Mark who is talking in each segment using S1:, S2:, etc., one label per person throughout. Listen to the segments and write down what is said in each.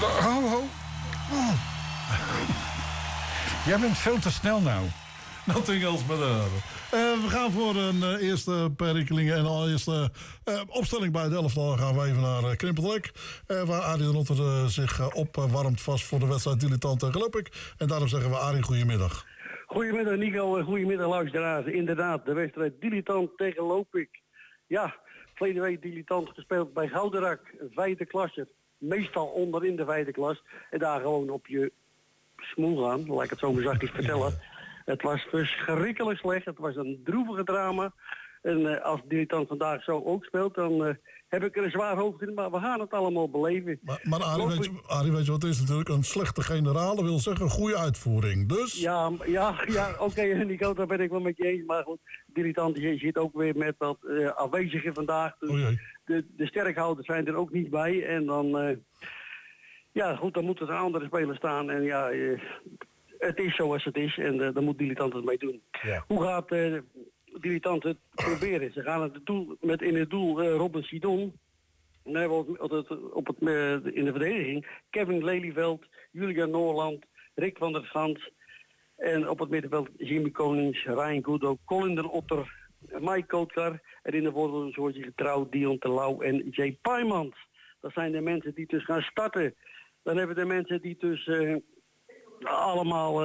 S1: Ho. Jij bent veel te snel nou.
S2: Nothing else but we gaan voor een eerste perikeling en allereerste opstelling bij het elftal. Gaan we even naar Krimpelrek. Waar Arie de Notter zich opwarmt vast voor de wedstrijd Dilettant tegen Lopik. En daarom zeggen we Arie, goedemiddag.
S3: Goedemiddag Nico en goedemiddag luisteraars. Inderdaad, de wedstrijd Dilettant tegen Lopik. Ja, verleden week Dilettant gespeeld bij Gouderak, vijfde klasse. Meestal onderin de vijfde klas. En daar gewoon op je smoel gaan, laat ik het zo maar zachtjes vertellen. Het was verschrikkelijk slecht. Het was een droevige drama. En als Dilettant vandaag zo ook speelt, dan heb ik er een zwaar hoofd in. Maar we gaan het allemaal beleven.
S2: Maar Arie, weet je wat het is natuurlijk? Een slechte generale wil zeggen goede uitvoering. Dus...
S3: Ja, oké, Nico, daar ben ik wel met je eens. Maar goed, Dilettant zit ook weer met wat afwezigen vandaag. Dus de sterkhouders zijn er ook niet bij. En dan... ja, goed, dan moeten er andere spelers staan. En ja... het is zoals het is en daar moet Dilettant het mee doen. Ja. Hoe gaat Dilettant het proberen? Ze gaan in het doel Robin Sidon. Dan hebben we in de verdediging Kevin Lelyveld, Julian Noorland, Rick van der Gans. En op het middenveld Jimmy Konings, Ryan Gudo, Colin den Otter, Mike Kootkar. En in de worden zoals je getrouwd Dion Terlouw en Jay Paimans. Dat zijn de mensen die dus gaan starten. Dan hebben we de mensen die dus... allemaal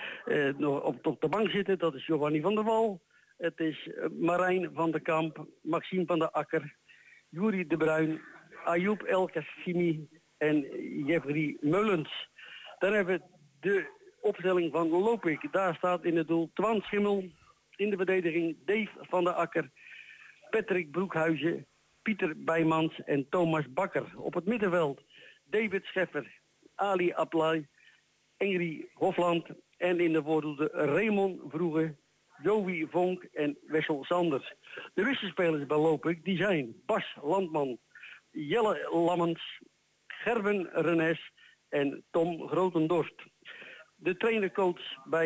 S3: op de bank zitten. Dat is Giovanni van der Wal. Het is Marijn van der Kamp, Maxime van der Akker, Juri de Bruin, Ayoub El Kassimi en Jeffrey Meulens. Dan hebben we de opstelling van Lopik. Daar staat in het doel Twan Schimmel. In de verdediging Dave van der Akker, Patrick Broekhuizen, Pieter Bijmans en Thomas Bakker. Op het middenveld David Scheffer, Ali Aplai, Ingrid Hofland en in de voordoelde Raymond Vroege, Joey Vonk en Wessel Sanders. De wisselspelers bij Lopik die zijn Bas Landman, Jelle Lammens, Gerben Renes en Tom Grotendorst. De trainercoach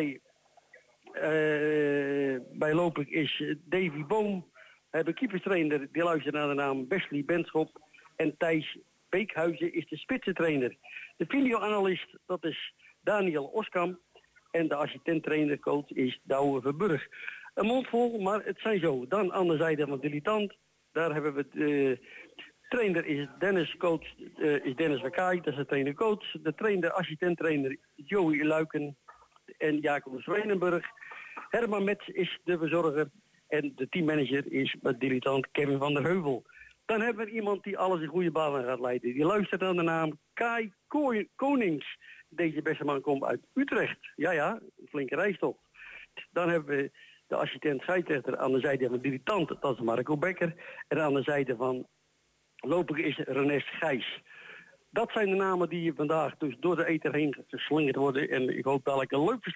S3: bij Lopik is Davy Boom. We hebben keeperstrainer die luistert naar de naam Wesley Benschop en Thijs Beekhuizen is de spitsentrainer. De videoanalist dat is Daniel Oskam en de assistent-trainer-coach is Douwe Verburg. Een mond vol, maar het zijn zo. Dan aan de zijde van Dilettant, daar hebben we de trainer is Dennis Wakaai, dat is de trainer-coach. De assistent-trainer Joey Luiken en Jacob Zwijnenburg. Herman Metz is de verzorger en de teammanager is met Dilettant Kevin van der Heuvel. Dan hebben we iemand die alles in goede banen gaat leiden. Die luistert naar de naam Kai Konings. Deze beste man komt uit Utrecht. Ja, een flinke reistocht. Dan hebben we de assistent scheidsrechter aan de zijde van Dilettant. Dat is Marco Becker. En aan de zijde van Lopik is René Gijs. Dat zijn de namen die vandaag dus door de ether heen geslingerd worden. En ik hoop dat ik een leuk